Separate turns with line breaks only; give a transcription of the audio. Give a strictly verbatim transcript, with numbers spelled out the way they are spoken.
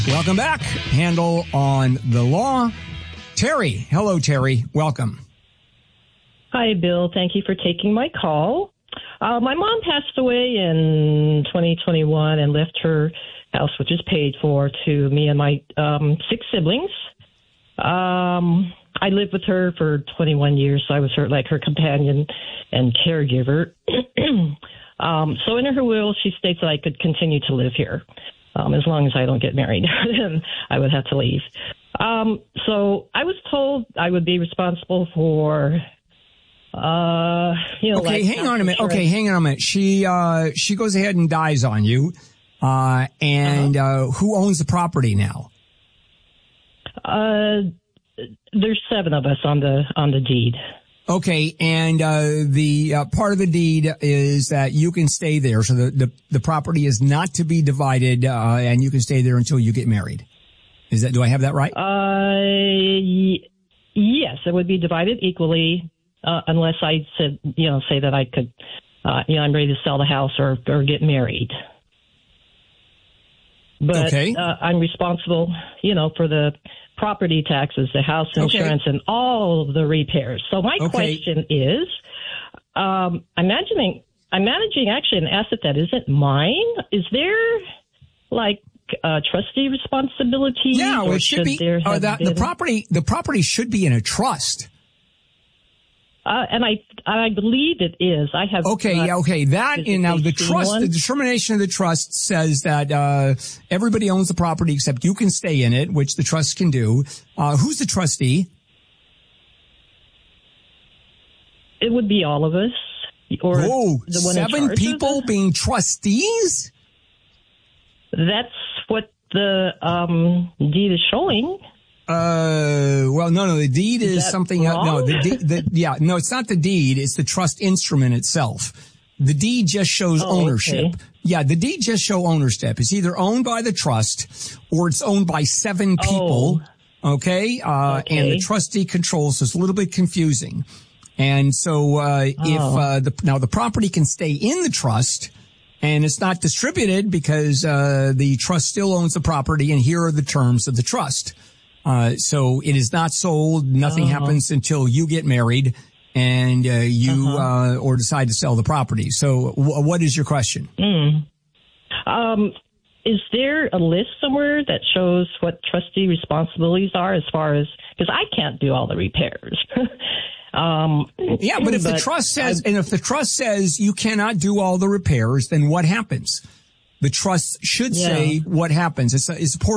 Welcome back. Handel on the Law. Terry. Hello, Terry. Welcome.
Hi, Bill. Thank you for taking my call. Uh, my mom passed away in twenty twenty-one and left her house, which is paid for, to me and my um, six siblings. Um, I lived with her for twenty-one years, so I was her like her companion and caregiver. um, so in her will, she states that I could continue to live here. Um, as long as I don't get married, then I would have to leave. Um, so I was told I would be responsible for, uh, you know,
okay,
like
hang on a minute. Okay, hang on a minute. She, uh, she goes ahead and dies on you. Uh, and, uh-huh. uh, who owns the property now?
Uh, there's seven of us on the, on the deed.
Okay, and uh, the uh, part of the deed is that you can stay there, so the, the, the property is not to be divided, uh, and you can stay there until you get married. Is that? Do I have that right?
Uh, y- yes, it would be divided equally, uh, unless I said, you know, say that I could, uh, you know, I'm ready to sell the house or or get married. But
okay.
uh, I'm responsible, you know, for the property taxes, the house insurance, okay. and all of the repairs. So my
okay.
question is, um, I'm managing, I'm managing actually an asset that isn't mine. Is there like uh, trustee responsibility?
Yeah, well, it should, should be. Uh, the, the property, the property should be in a trust.
Uh, and I, I believe it is. I have.
Okay, yeah, okay. That and now the trust, one? the determination of the trust says that uh everybody owns the property except you can stay in it, which the trust can do. Uh Who's the trustee?
It would be all of us. Or
Whoa,
the one
seven
in charge
people
of
being trustees?
That's what the um deed is showing.
Uh, well, no, no, the deed is,
is
something, uh, no, the, de- the, yeah, no, it's not the deed, it's the trust instrument itself. The deed just shows
oh,
ownership.
Okay.
Yeah, the deed just show ownership. It's either owned by the trust or it's owned by seven people. Oh. Okay. Uh,
okay.
and the trustee controls, so it's a little bit confusing. And so, uh, oh. if, uh, the, now the property can stay in the trust and it's not distributed because, uh, the trust still owns the property, and here are the terms of the trust. Uh, so it is not sold. Nothing uh-huh. happens until you get married and, uh, you, uh-huh. uh, or decide to sell the property. So w- what is your question?
Mm. Um, is there a list somewhere that shows what trustee responsibilities are as far as, because I can't do all the repairs. um,
yeah, but if but the trust says, I, and if the trust says you cannot do all the repairs, then what happens? The trust should yeah. say what happens. It's a, it's a